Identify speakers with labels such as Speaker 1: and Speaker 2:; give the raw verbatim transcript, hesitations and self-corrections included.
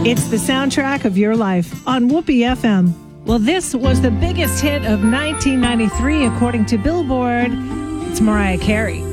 Speaker 1: It's the soundtrack of your life on Whoopee F M. Well, this was the biggest hit of nineteen ninety-three, according to Billboard. It's Mariah Carey.